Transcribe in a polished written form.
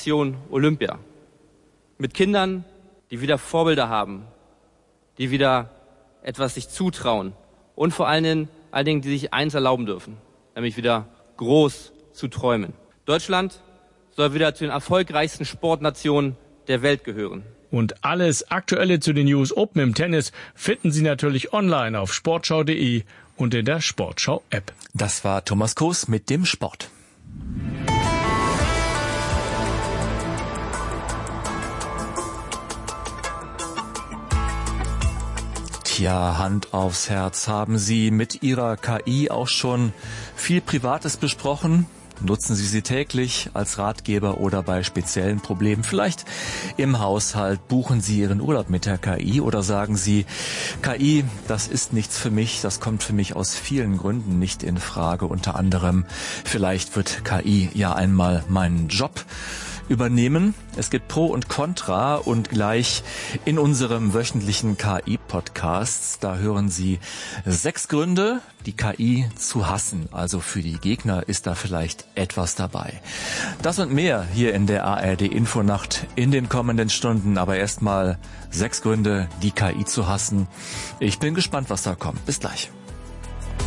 Generation Olympia. Mit Kindern, die wieder Vorbilder haben, die wieder etwas sich zutrauen und vor allen Dingen, die sich eins erlauben dürfen, nämlich wieder groß zu träumen. Deutschland soll wieder zu den erfolgreichsten Sportnationen der Welt gehören. Und alles Aktuelle zu den US Open im Tennis finden Sie natürlich online auf sportschau.de und in der Sportschau-App. Das war Thomas Koos mit dem Sport. Tja, Hand aufs Herz. Haben Sie mit Ihrer KI auch schon viel Privates besprochen? Nutzen Sie sie täglich als Ratgeber oder bei speziellen Problemen? Vielleicht im Haushalt. Buchen Sie Ihren Urlaub mit der KI oder sagen Sie, KI, das ist nichts für mich, das kommt für mich aus vielen Gründen nicht in Frage. Unter anderem, vielleicht wird KI ja einmal meinen Job übernehmen. Es gibt Pro und Contra und gleich in unserem wöchentlichen KI-Podcast, da hören Sie 6 Gründe, die KI zu hassen. Also für die Gegner ist da vielleicht etwas dabei. Das und mehr hier in der ARD-Infonacht in den kommenden Stunden. Aber erstmal 6 Gründe, die KI zu hassen. Ich bin gespannt, was da kommt. Bis gleich.